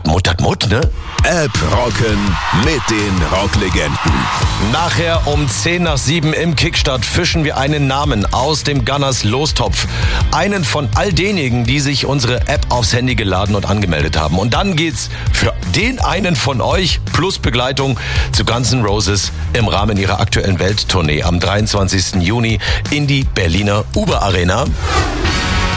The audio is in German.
Mut, ne? App rocken mit den Rocklegenden. Nachher um 6:10 im Kickstart fischen wir einen Namen aus dem Gunners Lostopf. Einen von all denjenigen, die sich unsere App aufs Handy geladen und angemeldet haben. Und dann geht's für den einen von euch plus Begleitung zu Guns N' Roses im Rahmen ihrer aktuellen Welttournee am 23. Juni in die Berliner Uber Arena.